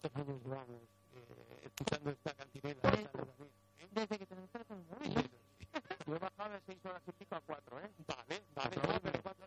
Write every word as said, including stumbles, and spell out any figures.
¿Cuántos años llevamos eh, escuchando esta cantinela? Pues, esta de David? ¿eh? Desde que tenemos teléfono móvil. Sí, sí. Yo he bajado de seis horas y pico a cuatro, ¿eh? Vale, vale, Cuatro no, horas. pero cuatro